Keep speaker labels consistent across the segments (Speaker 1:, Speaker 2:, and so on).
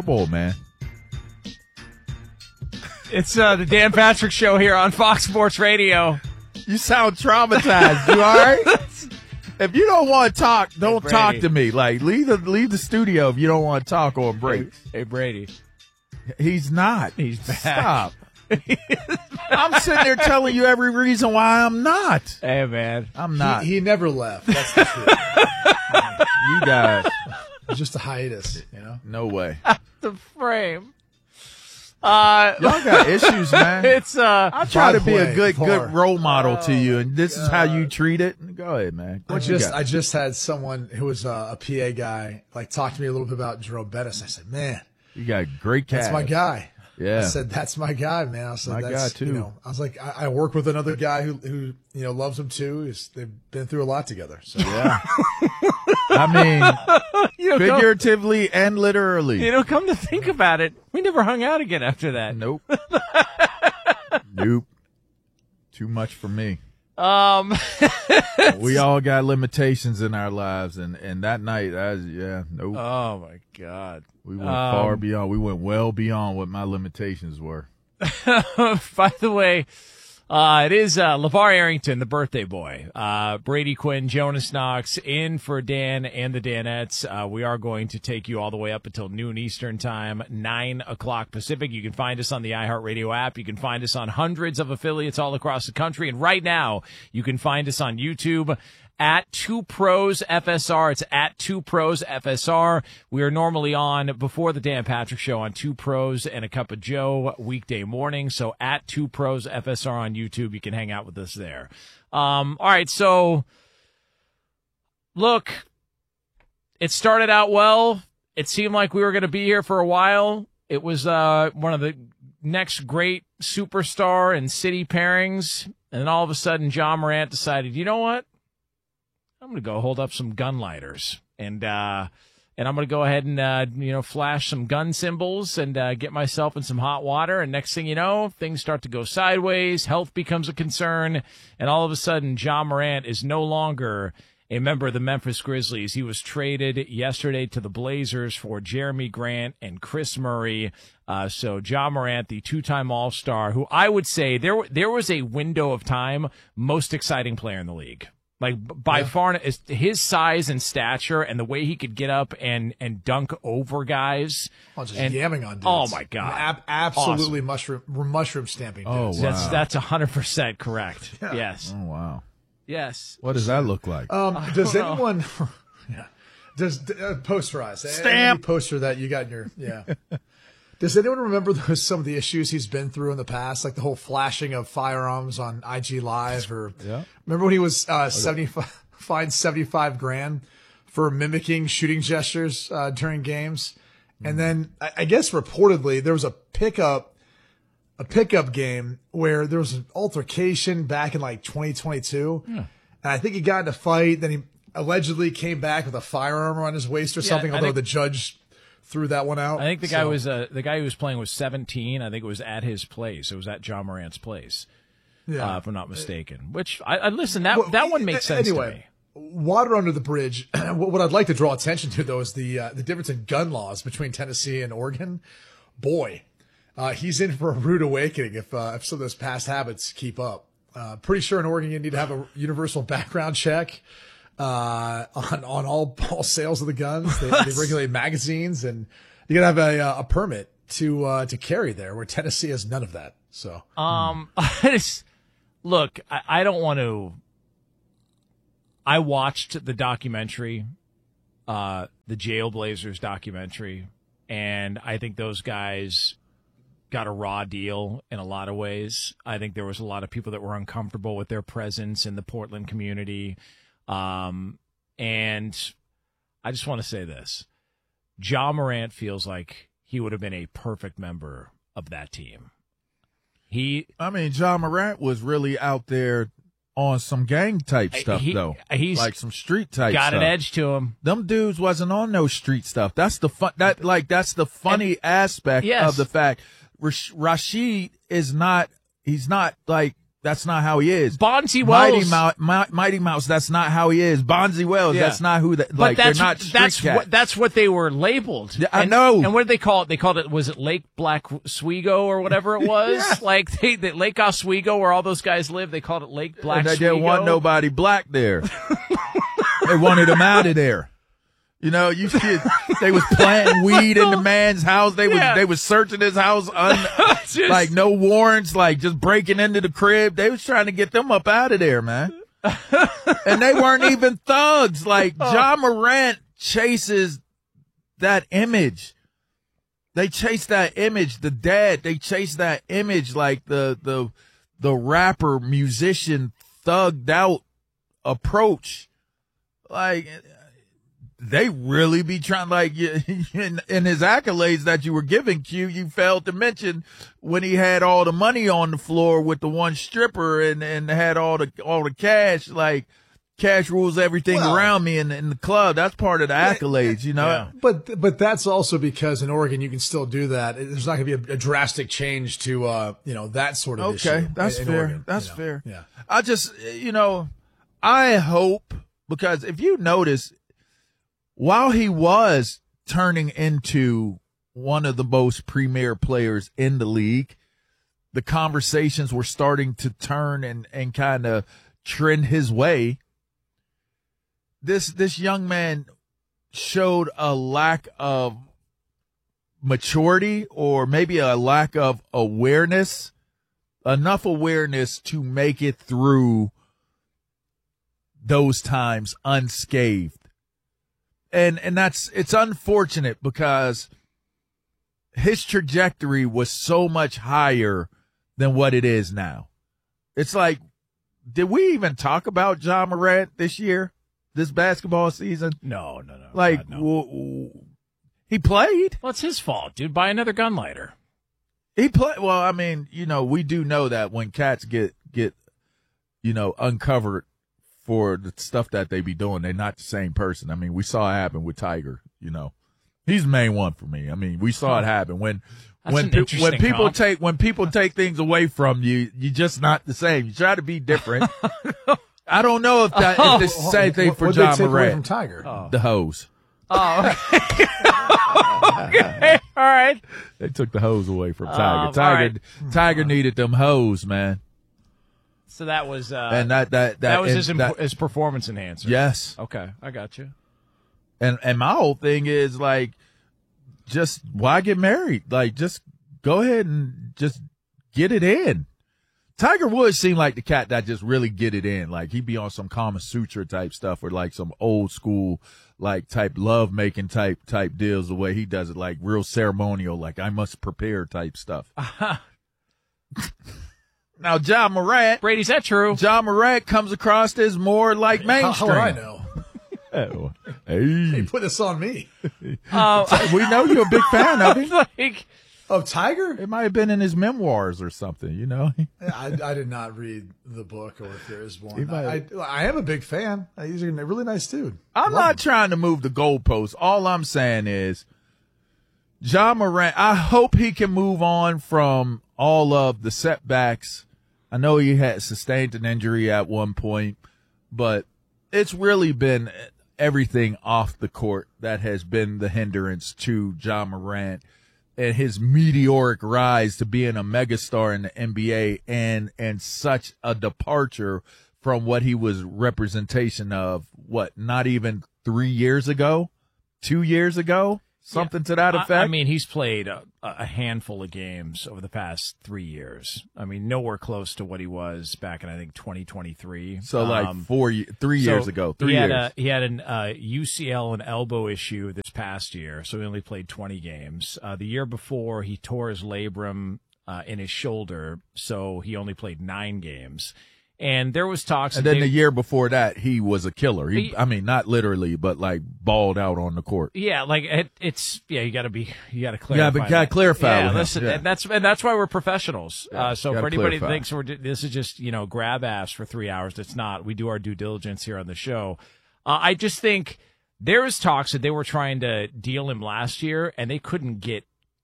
Speaker 1: Come on, man.
Speaker 2: It's the Dan Patrick Show here on Fox Sports Radio.
Speaker 1: You sound traumatized. You all right? If you don't want to talk, don't talk to me. Like, leave the studio if you don't want to talk on break.
Speaker 2: Hey, Brady.
Speaker 1: He's not.
Speaker 2: He's back.
Speaker 1: Stop. I'm sitting there telling you every reason why I'm not.
Speaker 2: Hey, man.
Speaker 1: I'm not.
Speaker 3: He never left. That's the truth.
Speaker 1: You guys.
Speaker 3: It's just a hiatus, you know?
Speaker 1: No way.
Speaker 2: The frame.
Speaker 1: Y'all got issues, man.
Speaker 2: It's
Speaker 1: I try to be a good
Speaker 3: Far.
Speaker 1: role model to you, and this is how you treat it. Go ahead, man.
Speaker 3: I just had someone who was a PA guy like talk to me a little bit about Jerome Bettis. I said, man,
Speaker 1: You got great cat.
Speaker 3: that's my guy.
Speaker 1: Yeah.
Speaker 3: I said, that's my guy, man. I said,
Speaker 1: My
Speaker 3: that's,
Speaker 1: guy, too.
Speaker 3: You know, I was like, I work with another guy who you know, loves him too. They've been through a lot together. So
Speaker 1: Yeah. I mean, figuratively and literally.
Speaker 2: come to think about it, we never hung out again after that.
Speaker 1: Nope. Nope. Too much for me. We all got limitations in our lives, and that night, nope.
Speaker 2: Oh my God.
Speaker 1: We went far beyond. We went well beyond what my limitations were.
Speaker 2: By the way, it is LeVar Arrington, the birthday boy. Brady Quinn, Jonas Knox, in for Dan and the Danettes. We are going to take you all the way up until noon Eastern time, 9 o'clock Pacific. You can find us on the iHeartRadio app. You can find us on hundreds of affiliates all across the country. And right now, you can find us on YouTube at 2Pros FSR. It's at 2Pros FSR. We are normally on before the Dan Patrick Show on 2Pros and a Cup of Joe weekday morning. So at 2Pros FSR on YouTube, you can hang out with us there. All right. So look, it started out well. It seemed like we were going to be here for a while. It was one of the next great superstar and city pairings. And then all of a sudden, John Morant decided, you know what? I'm going to go hold up some gun lighters, and I'm going to go ahead and flash some gun symbols and get myself in some hot water. And next thing you know, things start to go sideways. Health becomes a concern, and all of a sudden, John Morant is no longer a member of the Memphis Grizzlies. He was traded yesterday to the Blazers for Jeremy Grant and Chris Murray. So John Morant, the two-time All-Star, who I would say there was a window of time, most exciting player in the league. Like, by far, his size and stature and the way he could get up and dunk over guys.
Speaker 3: Oh, just yamming on dudes.
Speaker 2: Oh, my God.
Speaker 3: Absolutely
Speaker 2: awesome.
Speaker 3: mushroom stamping
Speaker 1: Oh,
Speaker 3: dudes.
Speaker 1: wow.
Speaker 2: That's 100% correct.
Speaker 3: Yeah.
Speaker 2: Yes.
Speaker 1: Oh, wow.
Speaker 2: Yes.
Speaker 1: What does that look like?
Speaker 3: Does anyone does posterize
Speaker 1: Stamp.
Speaker 3: any poster that you got in your Does anyone remember some of the issues he's been through in the past, like the whole flashing of firearms on IG Live, or remember when he was fined $75,000 for mimicking shooting gestures during games, and then I guess reportedly there was a pickup game where there was an altercation back in like 2022, and I think he got in a fight. Then he allegedly came back with a firearm around his waist or something, although the judge threw that one out.
Speaker 2: I think the guy who was playing was 17. I think it was at his place. It was at John Morant's place, if I'm not mistaken. Which I listen. That one makes sense to me.
Speaker 3: Water under the bridge. What I'd like to draw attention to, though, is the difference in gun laws between Tennessee and Oregon. Boy, he's in for a rude awakening if some of those past habits keep up. Pretty sure in Oregon you need to have a universal background check on all sales of the guns. They regulate magazines, and you gotta have a permit to carry there, where Tennessee has none of that. So,
Speaker 2: look, I don't want to. I watched the documentary, the Jailblazers documentary, and I think those guys got a raw deal in a lot of ways. I think there was a lot of people that were uncomfortable with their presence in the Portland community. And I just want to say this. John Morant feels like he would have been a perfect member of that team.
Speaker 1: John Morant was really out there on some gang type stuff, though.
Speaker 2: He's
Speaker 1: like some street type stuff.
Speaker 2: Got an edge to him.
Speaker 1: Them dudes wasn't on no street stuff. That's the fun. That's the funny aspect of the fact. Rashid is not. He's not like That's not how he is.
Speaker 2: Bonzi Wells.
Speaker 1: Mighty Mouse, that's not how he is. Bonzi Wells, that's not who that, like, they're not street cats.
Speaker 2: That's what they were labeled.
Speaker 1: Yeah, I know.
Speaker 2: And what did they call it? They called it, was it Lake Black Oswego or whatever it was?
Speaker 1: Yeah.
Speaker 2: Like, the Lake Oswego where all those guys live, they called it Lake Black
Speaker 1: And they
Speaker 2: Oswego.
Speaker 1: didn't want nobody black there. They wanted him out of there. You know, they was planting weed in the man's house. They was searching his house, like no warrants, like just breaking into the crib. They was trying to get them up out of there, man. And they weren't even thugs. Like Ja Morant chases that image. They chase that image. The dad, they chase that image, like the rapper, musician, thugged out approach. Like, they really be trying, like, in his accolades that you were giving, Q, you failed to mention when he had all the money on the floor with the one stripper and had all the cash, like, cash rules everything around me in the club. That's part of the accolades, you know?
Speaker 3: Yeah. But that's also because in Oregon you can still do that. There's not going to be a drastic change to, that sort of issue.
Speaker 1: Okay, that's
Speaker 3: in
Speaker 1: fair.
Speaker 3: Oregon,
Speaker 1: That's fair.
Speaker 3: Yeah.
Speaker 1: I just, I hope, because if you notice, while he was turning into one of the most premier players in the league, the conversations were starting to turn and kind of trend his way. This young man showed a lack of maturity, or maybe a lack of awareness, enough awareness to make it through those times unscathed. And it's unfortunate because his trajectory was so much higher than what it is now. It's like, did we even talk about Ja Morant this year, this basketball season?
Speaker 2: No.
Speaker 1: Like,
Speaker 2: God, no.
Speaker 1: He played.
Speaker 2: Well, it's his fault, dude. Buy another gun lighter.
Speaker 1: He played. Well, I mean, we do know that when cats get uncovered for the stuff that they be doing, they're not the same person. I mean, we saw it happen with Tiger, He's the main one for me. I mean, we saw it happen when people take things away from you, you're just not the same. You try to be different. I don't know if it's the same thing for Ja Morant.
Speaker 3: From Tiger?
Speaker 1: The hose.
Speaker 2: Oh, okay. All right.
Speaker 1: They took the hose away from Tiger. Tiger needed them hose, man.
Speaker 2: So that was
Speaker 1: and that
Speaker 2: was his performance enhancer.
Speaker 1: Yes.
Speaker 2: Okay, I got you.
Speaker 1: And my whole thing is, like, just why get married? Like, just go ahead and just get it in. Tiger Woods seemed like the cat that just really get it in. Like, he'd be on some Kama Sutra type stuff, or like some old school, like, type love making type deals, the way he does it, like real ceremonial, like I must prepare type stuff. Now, Ja Morant.
Speaker 2: Brady, is that true?
Speaker 1: Ja Morant comes across as more like mainstream.
Speaker 3: How would I know?
Speaker 1: Hey,
Speaker 3: put this on me.
Speaker 1: We know you're a big fan of him.
Speaker 3: Of Tiger?
Speaker 1: It might have been in his memoirs or something,
Speaker 3: I did not read the book, or if there is one. I am a big fan. He's a really nice dude.
Speaker 1: I'm not trying to move the goalposts. All I'm saying is, Ja Morant, I hope he can move on from all of the setbacks. I know he had sustained an injury at one point, but it's really been everything off the court that has been the hindrance to Ja Morant and his meteoric rise to being a megastar in the NBA, and such a departure from what he was representation of, not even 3 years ago, 2 years ago? Something to that effect?
Speaker 2: I mean, he's played a handful of games over the past 3 years. I mean, nowhere close to what he was back in, I think, 2023.
Speaker 1: So, like 3 years ago. 3 years.
Speaker 2: He had an UCL and elbow issue this past year, so he only played 20 games. The year before, he tore his labrum in his shoulder, so he only played 9 games. And there was talks.
Speaker 1: And then the year before that, he was a killer. I mean, not literally, but like balled out on the court.
Speaker 2: Yeah, like you got to clarify.
Speaker 1: Yeah, but got to clarify.
Speaker 2: Yeah, listen, and that's why we're professionals. So for anybody that thinks this is just grab ass for 3 hours, it's not. We do our due diligence here on the show. I just think there was talks that they were trying to deal him last year, and they couldn't get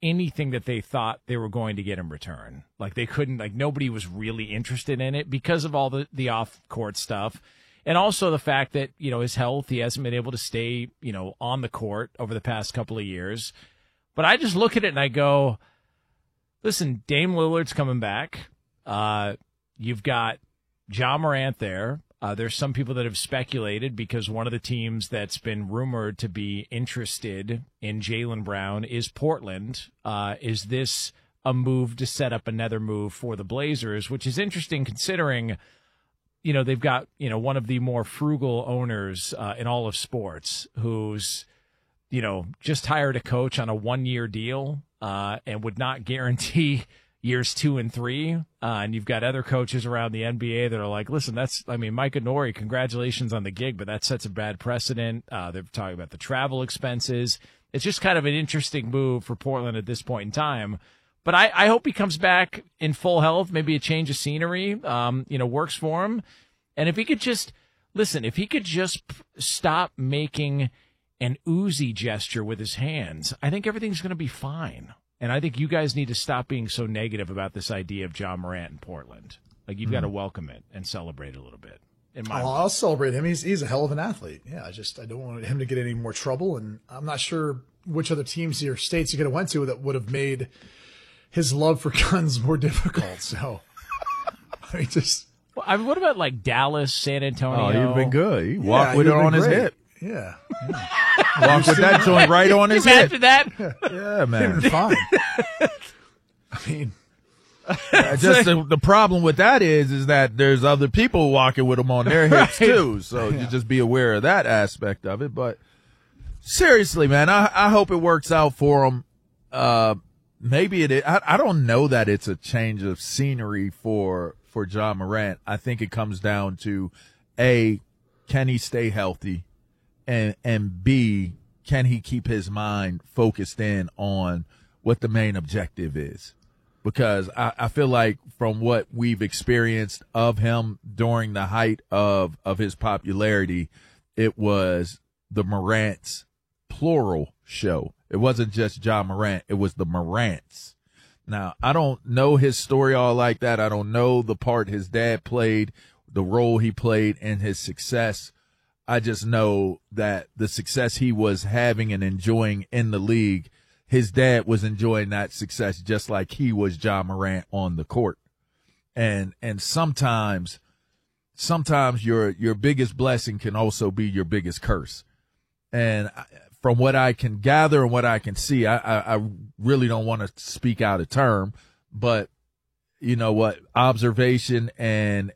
Speaker 2: anything that they thought they were going to get in return. Like they couldn't, like nobody was really interested in it because of all the off-court stuff. And also the fact that, his health, he hasn't been able to stay, on the court over the past couple of years. But I just look at it and I go, listen, Dame Lillard's coming back. You've got Ja Morant there. There's some people that have speculated because one of the teams that's been rumored to be interested in Jaylen Brown is Portland. Is this a move to set up another move for the Blazers, which is interesting considering, they've got, one of the more frugal owners in all of sports who's, just hired a coach on a 1-year deal and would not guarantee years 2 and 3. And you've got other coaches around the NBA that are like, listen, Micah Nori, congratulations on the gig, but that sets a bad precedent. They're talking about the travel expenses. It's just kind of an interesting move for Portland at this point in time. But I hope he comes back in full health, maybe a change of scenery, works for him. And if he could just stop making an Uzi gesture with his hands, I think everything's going to be fine. And I think you guys need to stop being so negative about this idea of Ja Morant in Portland. Like, you've got to welcome it and celebrate a little bit.
Speaker 3: I'll celebrate him. He's a hell of an athlete. Yeah, I don't want him to get any more trouble. And I'm not sure which other teams or states he could have went to that would have made his love for guns more difficult. So,
Speaker 2: what about like Dallas, San Antonio?
Speaker 1: Oh, he'd been good. He walked with it on his hip.
Speaker 3: Yeah.
Speaker 1: Walk with that joint right on his head.
Speaker 2: After that?
Speaker 1: Yeah, man.
Speaker 3: Fine. I mean,
Speaker 1: just the problem with that is that there's other people walking with them on their hips too. So you just be aware of that aspect of it. But seriously, man, I hope it works out for him. Maybe it is. I don't know that it's a change of scenery for Ja Morant. I think it comes down to A, can he stay healthy? And B, can he keep his mind focused in on what the main objective is? Because I feel like from what we've experienced of him during the height of his popularity, it was the Morants plural show. It wasn't just Ja Morant. It was the Morants. Now, I don't know his story all like that. I don't know the part his dad played, the role he played in his success. I just know that the success he was having and enjoying in the league, his dad was enjoying that success just like he was Ja Morant on the court. And sometimes your biggest blessing can also be your biggest curse. And from what I can gather and what I can see, I really don't want to speak out of term, but you know what, observation and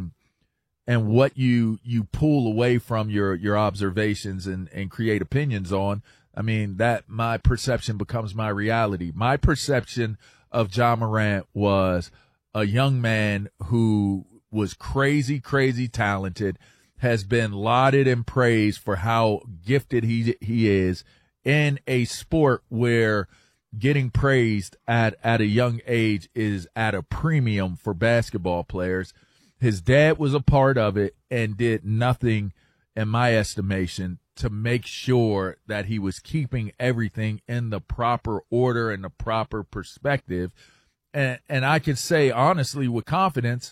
Speaker 1: what you pull away from your observations and create opinions on, I mean, that my perception becomes my reality. My perception of Ja Morant was a young man who was crazy, crazy talented, has been lauded and praised for how gifted he is in a sport where getting praised at a young age is at a premium for basketball players. His dad was a part of it and did nothing, in my estimation, to make sure that he was keeping everything in the proper order and the proper perspective. And I can say honestly with confidence,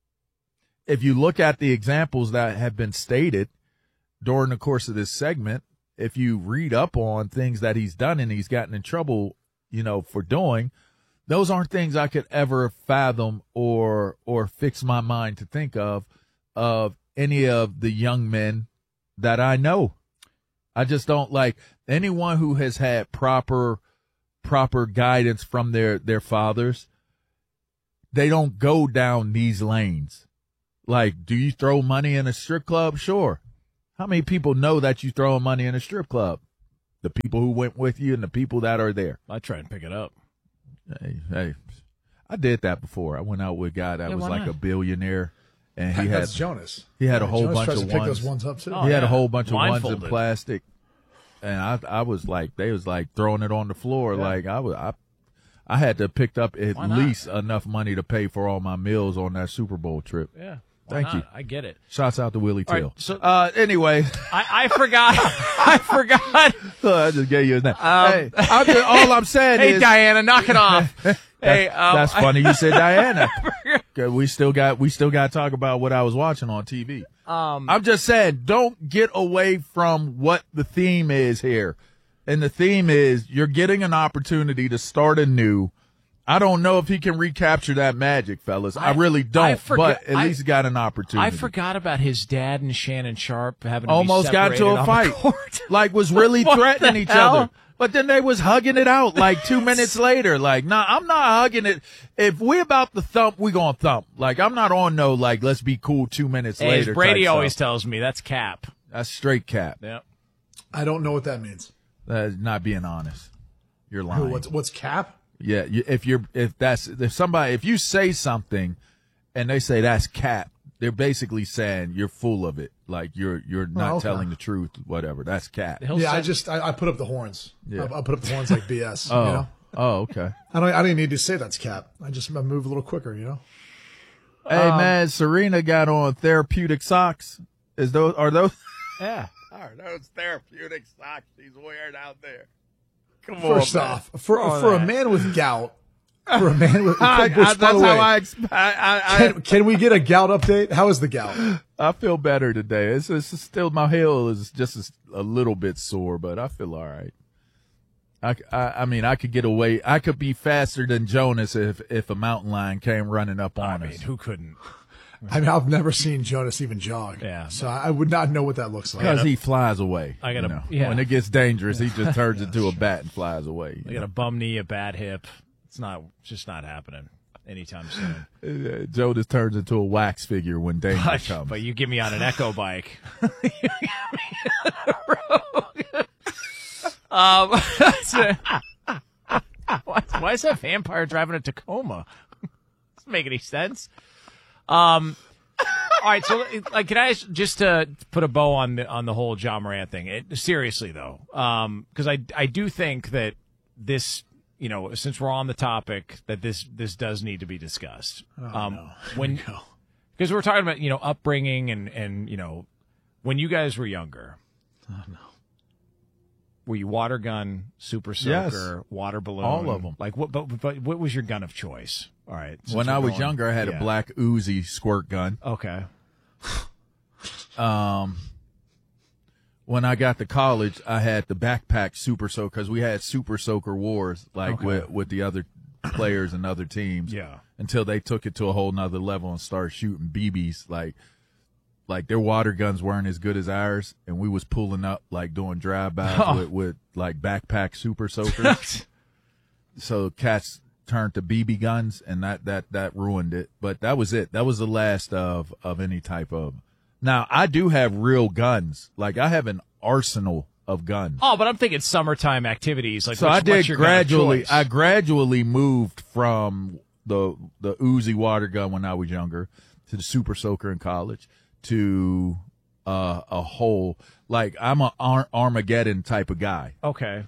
Speaker 1: if you look at the examples that have been stated during the course of this segment, if you read up on things that he's done and he's gotten in trouble, for doing, those aren't things I could ever fathom or fix my mind to think of any of the young men that I know. I just don't like anyone who has had proper guidance from their fathers. They don't go down these lanes. Like, do you throw money in a strip club? Sure. How many people know that you throwing money in a strip club? The people who went with you and the people that are there.
Speaker 2: I try and pick it up.
Speaker 1: Hey, I did that before. I went out with a guy that was like a billionaire, and
Speaker 3: that's Jonas.
Speaker 1: He had a whole bunch of ones.
Speaker 3: Pick those ones up too.
Speaker 1: He had a whole bunch of ones in plastic, and I was like, they was like throwing it on the floor. Yeah. Like I had to pick up at least enough money to pay for all my meals on that Super Bowl trip.
Speaker 2: Yeah.
Speaker 1: Thank you.
Speaker 2: I get it.
Speaker 1: Shouts out to Willie Till.
Speaker 2: Right, so
Speaker 1: anyway,
Speaker 2: I forgot. I forgot.
Speaker 1: I just gave you his name. Hey, all I'm saying is,
Speaker 2: hey, Diana, knock it off. Hey,
Speaker 1: that's funny. You said Diana. We still got to talk about what I was watching on TV. I'm just saying, don't get away from what the theme is here. And the theme is you're getting an opportunity to start anew. I don't know if he can recapture that magic, fellas. I really don't, but at least he got an opportunity.
Speaker 2: I forgot about his dad and Shannon Sharp having
Speaker 1: almost got to a fight. Like, was really threatening each other. But then they was hugging it out like 2 minutes later. Like, nah, I'm not hugging it. If we about to thump, we gonna thump. Like, I'm not on no, like, let's be cool 2 minutes later.
Speaker 2: As Brady always tells me, that's cap.
Speaker 1: That's straight cap.
Speaker 2: Yep.
Speaker 3: I don't know what that means.
Speaker 1: That's not being honest. You're lying.
Speaker 3: What's cap?
Speaker 1: Yeah, if you say something and they say that's cap, they're basically saying you're full of it. Like you're not telling the truth, whatever. That's cap.
Speaker 3: Yeah, I put up the horns. Yeah. I put up the horns like BS.
Speaker 1: Oh,
Speaker 3: you know?
Speaker 1: Oh, okay.
Speaker 3: I didn't need to say that's cap. I move a little quicker, you know?
Speaker 1: Hey man, Serena got on therapeutic socks. Are those
Speaker 2: Yeah.
Speaker 1: Are those therapeutic socks she's wearing out there?
Speaker 3: First off, for a man with gout, can we get a gout update? How is the gout?
Speaker 1: I feel better today. It's still, my heel is just a little bit sore, but I feel all right. I mean, I could get away. I could be faster than Jonas if a mountain lion came running up on us.
Speaker 2: I mean, who couldn't?
Speaker 3: I mean, I've never seen Jonas even jog.
Speaker 2: Yeah.
Speaker 3: So I would not know what that looks like.
Speaker 1: Because he flies away.
Speaker 2: When
Speaker 1: it gets dangerous, he just turns into a bat and flies away.
Speaker 2: I got a bum knee, a bad hip. It's just not happening anytime soon.
Speaker 1: Jonas turns into a wax figure when danger comes.
Speaker 2: But you get me on an Echo bike. Why is that vampire driving a Tacoma? Doesn't make any sense. All right, so like, can I just put a bow on the whole John Morant thing? Seriously though, because I do think that this, you know, since we're on the topic, that this does need to be discussed. Because we're talking about, you know, upbringing and you know, when you guys were younger.
Speaker 1: Oh no.
Speaker 2: Were you water gun, super soaker, water balloon?
Speaker 1: All of them.
Speaker 2: Like what? But what was your gun of choice? All right.
Speaker 1: When I was younger, I had a black Uzi squirt gun.
Speaker 2: Okay.
Speaker 1: When I got to college, I had the backpack super soaker because we had super soaker wars with the other players and other teams.
Speaker 2: Yeah.
Speaker 1: Until they took it to a whole nother level and started shooting BBs like their water guns weren't as good as ours, and we was pulling up like doing drive-bys with like backpack super soakers. So cats turned to BB guns, and that ruined it. But that was it. That was the last of any type of. Now I do have real guns. Like I have an arsenal of guns.
Speaker 2: Oh, but I'm thinking summertime activities. Like
Speaker 1: so, I did gradually. I gradually moved from the Uzi water gun when I was younger to the super soaker in college. To a whole, like I'm a Armageddon type of guy.
Speaker 2: Okay.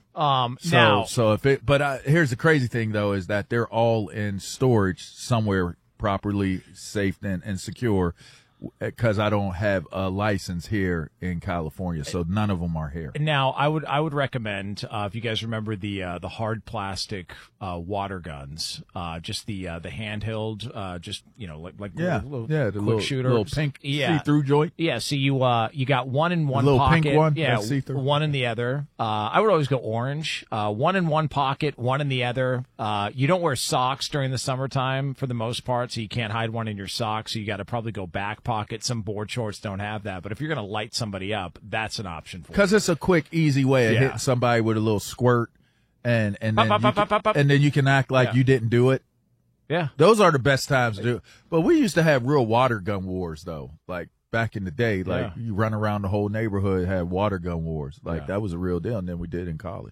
Speaker 1: Here's the crazy thing though, is that they're all in storage somewhere properly safe and secure. Because I don't have a license here in California, so none of them are here.
Speaker 2: Now, I would recommend if you guys remember the hard plastic water guns, just the handheld, just you know like
Speaker 1: the little
Speaker 2: shooter,
Speaker 1: little pink see-through joint.
Speaker 2: Yeah, so you got one in one
Speaker 1: little
Speaker 2: pocket,
Speaker 1: pink one,
Speaker 2: yeah,
Speaker 1: see-through.
Speaker 2: One in the other. I would always go orange. One in one pocket, one in the other. You don't wear socks during the summertime for the most part, so you can't hide one in your socks. So you got to probably go back pocket. Some board shorts don't have that, but if you're going to light somebody up, that's an option for you.
Speaker 1: Because it's a quick, easy way of hitting somebody with a little squirt, and then you can act like you didn't do it.
Speaker 2: Yeah,
Speaker 1: those are the best times to do it. But we used to have real water gun wars though, like back in the day. Like you run around the whole neighborhood, have water gun wars. Like that was a real deal, and then we did in college.